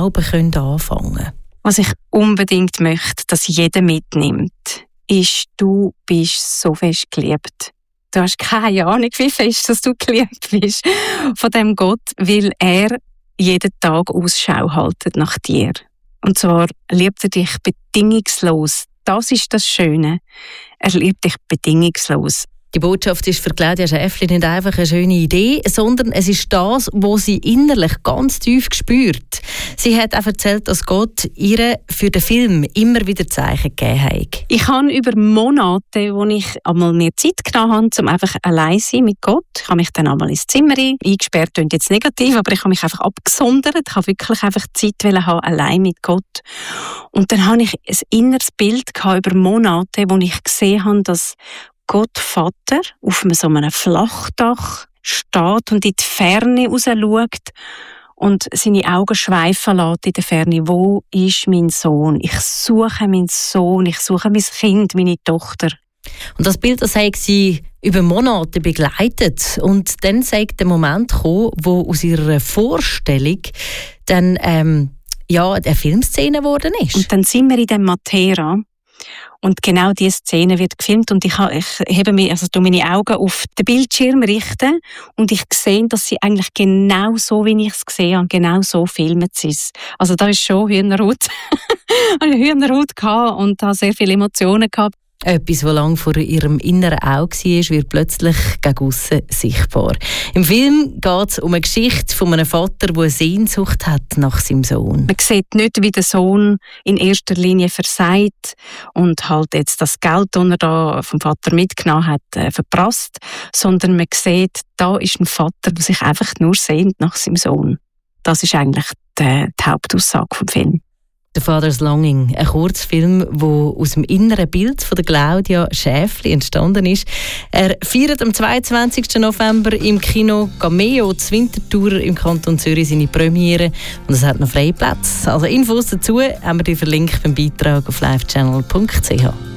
Glauben anfangen können. Was ich unbedingt möchte, dass jeder mitnimmt, ist, du bist so fest geliebt. Du hast keine Ahnung, wie fest dass du geliebt bist von dem Gott, weil er jeden Tag Ausschau hält nach dir. Und zwar liebt er dich bedingungslos. Das ist das Schöne. Er liebt dich bedingungslos. Die Botschaft ist für Claudia Schäffli nicht einfach eine schöne Idee, sondern es ist das, was sie innerlich ganz tief spürt. Sie hat auch erzählt, dass Gott ihr für den Film immer wieder Zeichen gegeben hat. Ich habe über Monate, wo ich einmal mir Zeit genommen habe, um einfach allein zu sein mit Gott. Ich habe mich dann einmal ins Zimmer eingesperrt, klingt jetzt negativ, aber ich habe mich einfach abgesondert. Ich habe wirklich einfach Zeit haben, allein mit Gott. Und dann habe ich ein inneres Bild über Monate, wo ich gesehen habe, dass Gott Vater auf so einem Flachdach steht und in die Ferne raus schaut und seine Augen schweifen lässt in der Ferne. Wo ist mein Sohn? Ich suche meinen Sohn, ich suche mein Kind, meine Tochter. Und das Bild, das hat sie über Monate begleitet. Und dann sei der Moment gekommen, wo aus ihrer Vorstellung dann eine Filmszene geworden ist. Und dann sind wir in dem Matera. Und genau diese Szene wird gefilmt und ich hebe mich, also meine Augen auf den Bildschirm richten und ich sehe, dass sie eigentlich genau so, wie ich es gesehen habe, genau so filmen sie es. Also da ist schon Hühnerhaut. Ich hatte Hühnerhaut und habe sehr viele Emotionen gehabt. Etwas, was lange vor ihrem inneren Auge war, wird plötzlich gegen aussen sichtbar. Im Film geht es um eine Geschichte von einem Vater, der eine Sehnsucht hat nach seinem Sohn. Man sieht nicht, wie der Sohn in erster Linie versagt und halt jetzt das Geld, das er da vom Vater mitgenommen hat, verprasst, sondern man sieht, da ist ein Vater, der sich einfach nur sehnt nach seinem Sohn. Das ist eigentlich die Hauptaussage vom Film. «The Father's Longing», ein Kurzfilm, der aus dem inneren Bild von der Claudia Schäffli entstanden ist. Er feiert am 22. November im Kino Cameo zu Winterthur im Kanton Zürich seine Premiere und es hat noch freie Plätze. Also Infos dazu haben wir die verlinkt beim Beitrag auf livechannel.ch.